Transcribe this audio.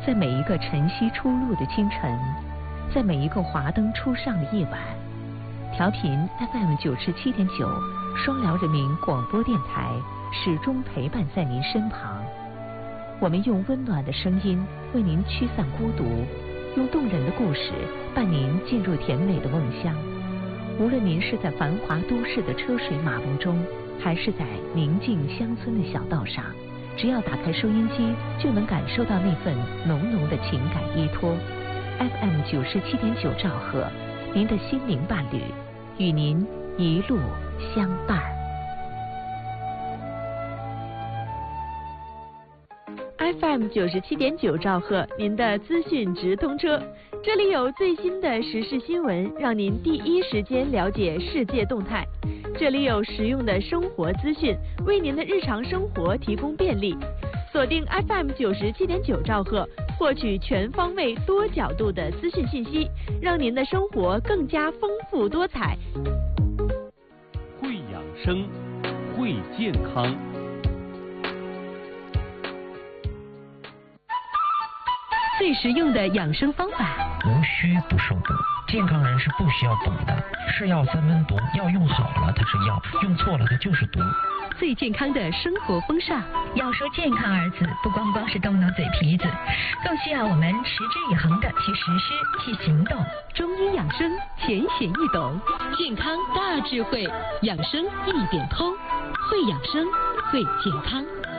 在每一个晨曦初露的清晨，在每一个华灯初上的夜晚，调频 FM97.9双辽人民广播电台始终陪伴在您身旁。我们用温暖的声音为您驱散孤独，用动人的故事伴您进入甜美的梦乡。无论您是在繁华都市的车水马龙中，还是在宁静乡村的小道上，只要打开收音机，就能感受到那份浓浓的情感依托。FM97.9兆赫，您的心灵伴侣，与您一路相伴。 FM97.9兆赫，您的资讯直通车，这里有最新的时事新闻，让您第一时间了解世界动态。这里有实用的生活资讯，为您的日常生活提供便利。锁定 FM97.9兆赫，获取全方位、多角度的资讯信息，让您的生活更加丰富多彩。 会养生，会健康。 最实用的养生方法， 无需不受毒。健康人是不需要补的，是药三分毒，药用好了它是药，用错了它就是毒。 最健康的生活风尚， 要说健康二字，不光光是动动嘴皮子，更需要我们持之以恒的去实施、去行动。 中医养生浅显易懂， 健康大智慧，养生一点通，会养生，会健康。